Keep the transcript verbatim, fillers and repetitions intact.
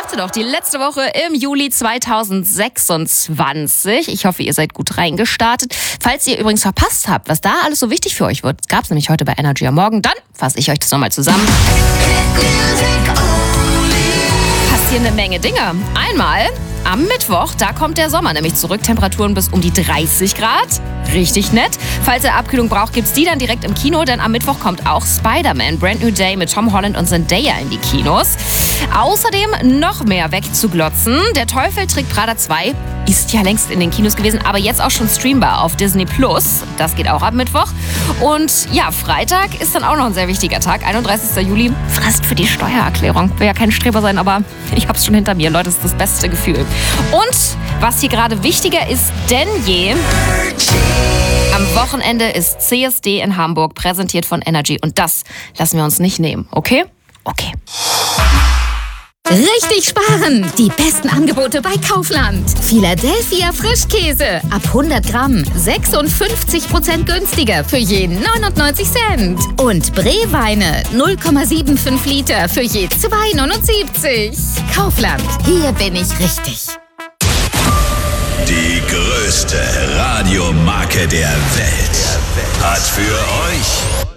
sagte doch, die letzte Woche im Juli zweitausendsechsundzwanzig. Ich hoffe, ihr seid gut reingestartet. Falls ihr übrigens verpasst habt, was da alles so wichtig für euch wird, gab es nämlich heute bei Energy am Morgen, dann fasse ich euch das nochmal zusammen. Passieren eine Menge Dinge. Einmal am Mittwoch, da kommt der Sommer nämlich zurück. Temperaturen bis um die dreißig Grad. Richtig nett. Falls ihr Abkühlung braucht, gibt's die dann direkt im Kino, denn am Mittwoch kommt auch Spider-Man Brand New Day mit Tom Holland und Zendaya in die Kinos. Außerdem noch mehr wegzuglotzen. Der Teufel trägt Prada zwei ist ja längst in den Kinos gewesen, aber jetzt auch schon streambar auf Disney Plus. Das geht auch ab Mittwoch. Und ja, Freitag ist dann auch noch ein sehr wichtiger Tag. einunddreißigster Juli, Frist für die Steuererklärung. Will ja kein Streber sein, aber ich hab's schon hinter mir. Leute, das ist das beste Gefühl. Und was hier gerade wichtiger ist denn je, am Wochenende ist C S D in Hamburg, präsentiert von Energy. Und das lassen wir uns nicht nehmen, okay? Okay. Richtig sparen! Die besten Angebote bei Kaufland. Philadelphia Frischkäse ab hundert Gramm sechsundfünfzig Prozent günstiger für je neunundneunzig Cent. Und Breweine null Komma fünfundsiebzig Liter für je zwei neunundsiebzig. Kaufland, hier bin ich richtig. Die größte Radiomarke der Welt hat für euch